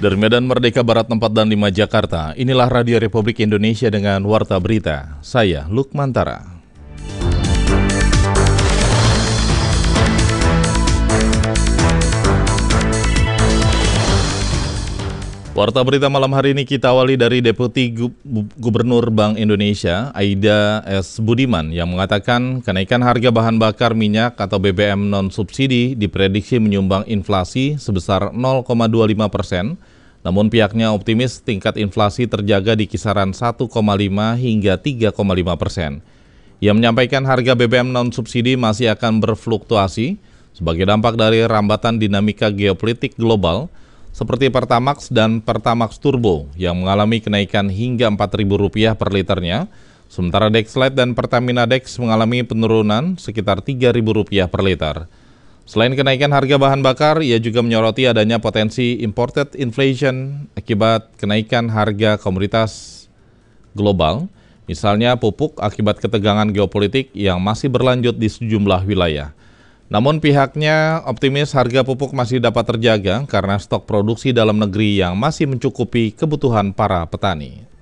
Dari Medan Merdeka Barat 4 dan 5 Jakarta, inilah Radio Republik Indonesia dengan Warta Berita. Saya Lukmantara. Warta Berita malam hari ini kita awali dari Deputi Gubernur Bank Indonesia, Aida S. Budiman, yang mengatakan kenaikan harga bahan bakar minyak atau BBM non-subsidi diprediksi menyumbang inflasi sebesar 0,25%, namun pihaknya optimis tingkat inflasi terjaga di kisaran 1,5 hingga 3,5%. Ia menyampaikan harga BBM non-subsidi masih akan berfluktuasi sebagai dampak dari rambatan dinamika geopolitik global, seperti Pertamax dan Pertamax Turbo yang mengalami kenaikan hingga Rp4.000 per liternya, sementara Dexlite dan Pertamina Dex mengalami penurunan sekitar Rp3.000 per liter. Selain kenaikan harga bahan bakar, ia juga menyoroti adanya potensi imported inflation akibat kenaikan harga komoditas global, misalnya pupuk akibat ketegangan geopolitik yang masih berlanjut di sejumlah wilayah. Namun pihaknya optimis harga pupuk masih dapat terjaga karena stok produksi dalam negeri yang masih mencukupi kebutuhan para petani.